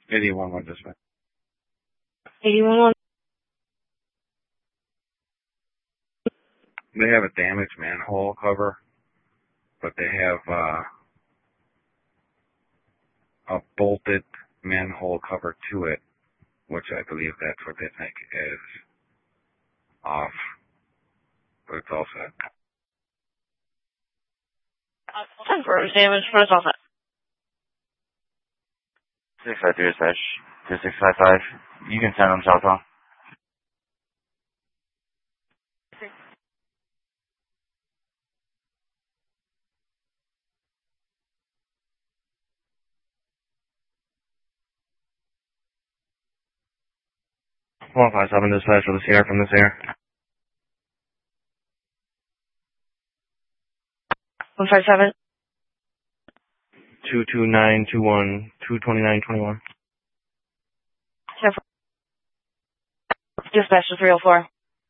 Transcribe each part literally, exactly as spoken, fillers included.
eighty-one one dispatch. eighty-one one. They have a damaged manhole cover, but they have uh, a bolted manhole cover to it, which I believe that's what they think is off, but it's all set. ten four was damaged, but it's all set. six five three dispatch, two six five five. You can send them cell phone. one five seven dispatch with a C R from this air. one five seven. two two nine two one, two two nine two one. Dispatch to three oh four.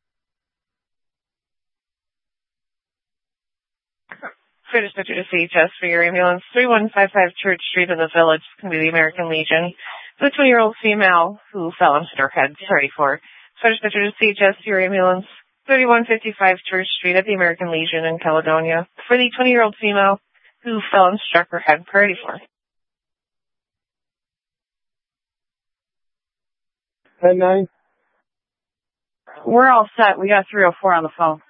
For dispatcher to C H S for your ambulance, three one five five Church Street in the Village, it's going to be the American Legion. The twenty-year-old female who fell on her head, thirty-four. For dispatcher to C H S, your ambulance, thirty-one fifty-five Church Street at the American Legion in Caledonia. For the twenty-year-old female who fell and struck her head, priority four. ten nine. We're all set. We got three oh four on the phone.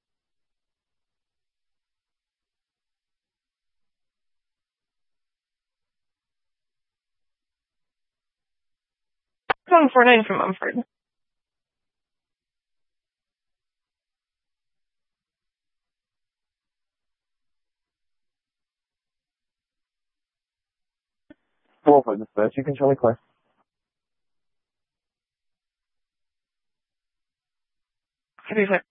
one four nine from Mumford. four oh four dispatch. You can show me clear. Could be clear.